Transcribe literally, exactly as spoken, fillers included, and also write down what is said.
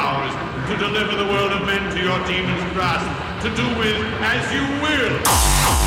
powers to deliver the world of men to your demon's grasp, to do with as you will.